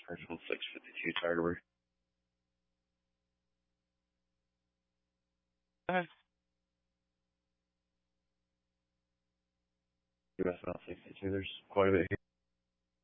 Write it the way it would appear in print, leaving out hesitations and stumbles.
Original 652 target. US 652, there's quite a bit here.